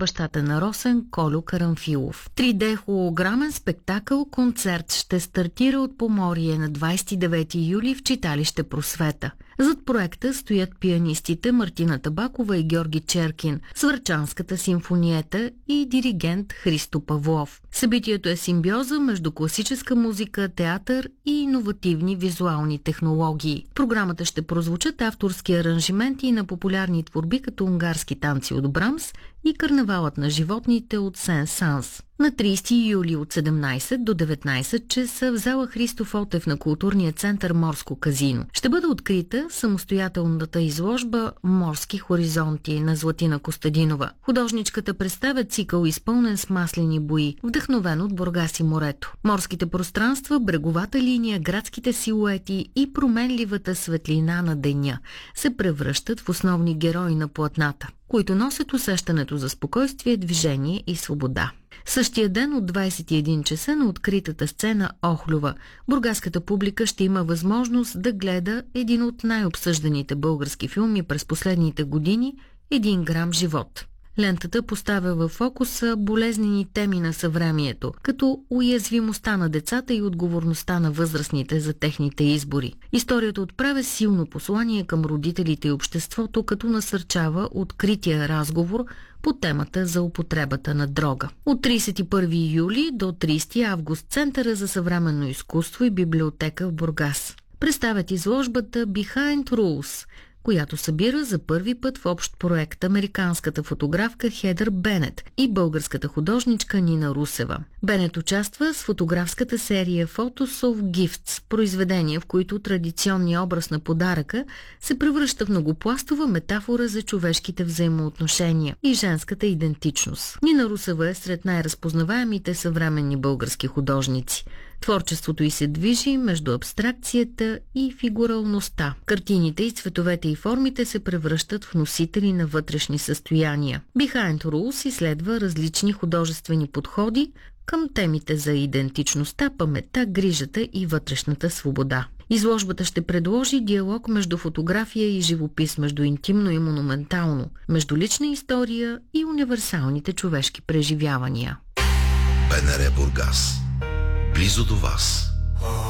бащата на Росен, Колю Карамфилов. 3D холограмен спектакъл концерт ще стартира от Поморие на 29 юли в читалище Просвета. Зад проекта стоят пианистите Мартина Табакова и Георги Черкин, Свърчанската симфониета и диригент Христо Павлов. Събитието е симбиоза между класическа музика, театър и иновативни визуални технологии. В програмата ще прозвучат авторски аранжименти на популярни творби като унгарски танци от Брамс и карнавалът на животните от Сен-Санс. На 30 юли от 17 до 19 часа в зала Христо Фотев на културния център Морско казино ще бъде открита самостоятелната изложба «Морски хоризонти» на Златина Костадинова. Художничката представя цикъл, изпълнен с маслени бои, вдъхновен от Бургас и морето. Морските пространства, бреговата линия, градските силуети и променливата светлина на деня се превръщат в основни герои на платната, които носят усещането за спокойствие, движение и свобода. Същия ден от 21 часа на откритата сцена Охлюва бургаската публика ще има възможност да гледа един от най-обсъжданите български филми през последните години «1 грам живот». Лентата поставя във фокуса болезнени теми на съвремието, като уязвимостта на децата и отговорността на възрастните за техните избори. Историята отправя силно послание към родителите и обществото, като насърчава открития разговор по темата за употребата на дрога. От 31 юли до 30 август Центъра за съвременно изкуство и библиотека в Бургас представят изложбата Behind Rules, която събира за първи път в общ проект американската фотографка Хедър Бенет и българската художничка Нина Русева. Бенет участва с фотографската серия Photos of Gifts, произведения, в които традиционният образ на подаръка се превръща в многопластова метафора за човешките взаимоотношения и женската идентичност. Нина Русева е сред най-разпознаваемите съвременни български художници. Творчеството й се движи между абстракцията и фигуралността. Картините и цветовете и формите се превръщат в носители на вътрешни състояния. Behind Rules изследва различни художествени подходи към темите за идентичността, паметта, грижата и вътрешната свобода. Изложбата ще предложи диалог между фотография и живопис, между интимно и монументално, между лична история и универсалните човешки преживявания. БНР Бургас. Близо до вас.